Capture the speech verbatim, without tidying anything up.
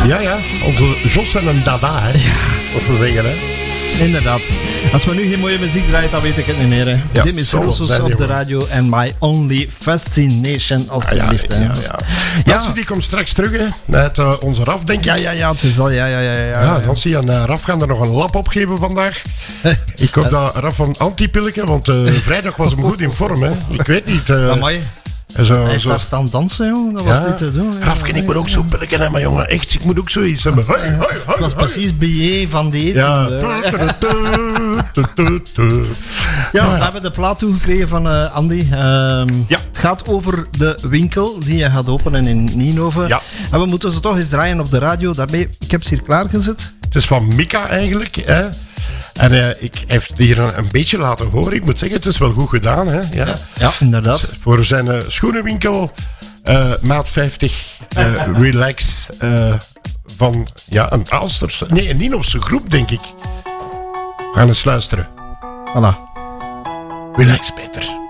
Ja, ja. Onze Jos en een dada, hè. Ja. Dat ze zeggen, hè. Inderdaad. Als we nu geen mooie muziek draaien, dan weet ik het niet meer. Hè. Ja, Dim is Rosos op de radio en My Only Fascination, alsjeblieft. Ja, ja, ja, ja. Nancy, die komt straks terug, hè. Met uh, onze Raf, denk ik. Ja, ja, ja, het is al, ja, ja, ja. Ja, ja Nancy en uh, Raf gaan er nog een lap op geven vandaag. Ik hoop dat Raf een antipilletje, want uh, vrijdag was hem goed in vorm, hè. Ik weet niet. Uh, Amai. Zo, hij heeft zo. daar staan dansen, joh. Dat was ja. niet te doen. Rafke, ik moet ook zo'n pilletje hebben, jongen. Echt, ik moet ook zoiets hebben. Hoi, hoi, hoi, ik was hoi. precies B J van die eten. Ja. Ja, we hebben de plaat toegekregen van uh, Andy. Um, ja. Het gaat over de winkel die je gaat openen in Nienhoven. Ja. En we moeten ze toch eens draaien op de radio. Daarmee, ik heb ze hier klaargezet. Het is van Mika eigenlijk, hè. En uh, ik heb hier een, een beetje laten horen. Ik moet zeggen, het is wel goed gedaan. Hè? Ja, ja, ja inderdaad. Dus voor zijn uh, schoenenwinkel, uh, maat vijftig, uh, relax, uh, van ja, een Aalsters. Nee, een Nienhofse groep, denk ik. We gaan eens luisteren. Voilà. Relax, Peter.